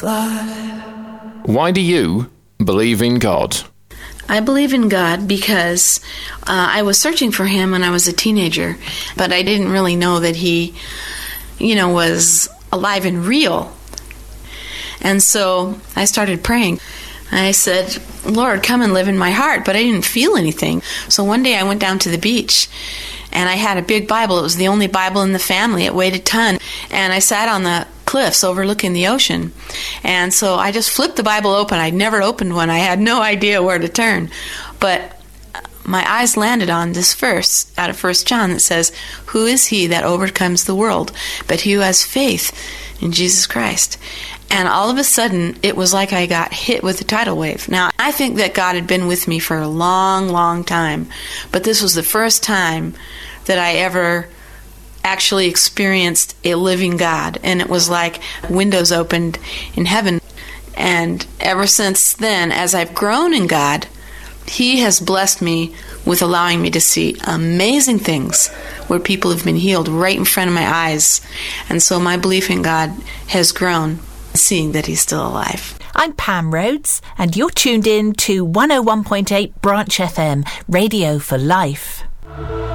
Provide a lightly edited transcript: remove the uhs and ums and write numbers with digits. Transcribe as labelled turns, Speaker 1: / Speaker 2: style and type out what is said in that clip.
Speaker 1: Why do you believe in God?
Speaker 2: I believe in God because I was searching for him when I was a teenager, but I didn't really know that he, was alive and real. And so I started praying. I said, Lord, come and live in my heart, but I didn't feel anything. So one day I went down to the beach, and I had a big Bible. It was the only Bible in the family. It weighed a ton. And I sat on the cliffs overlooking the ocean. And so I just flipped the Bible open. I'd never opened one. I had no idea where to turn. But my eyes landed on this verse out of 1 John that says, "Who is he that overcomes the world, but he who has faith in Jesus Christ?" And all of a sudden, it was like I got hit with a tidal wave. Now, I think that God had been with me for a long, long time, but this was the first time that I ever actually experienced a living God, and it was like windows opened in heaven. And ever since then, as I've grown in God, he has blessed me with allowing me to see amazing things where people have been healed right in front of my eyes. And so my belief in God has grown, seeing that he's still alive.
Speaker 3: I'm Pam Rhodes, and you're tuned in to 101.8 Branch FM, Radio for Life.